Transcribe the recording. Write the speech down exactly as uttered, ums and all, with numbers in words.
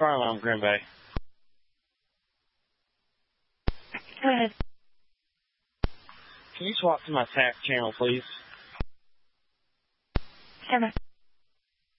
Fire alarm, Green Bay. Go ahead. Can you swap to my T A C channel, please? Sure.